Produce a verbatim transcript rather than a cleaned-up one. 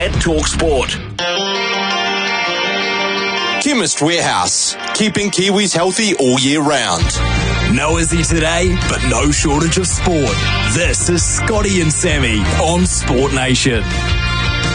at Talk Sport. Chemist Warehouse, keeping Kiwis healthy all year round. No Izzy today, but no shortage of sport. This is Scotty and Sammy on Sport Nation.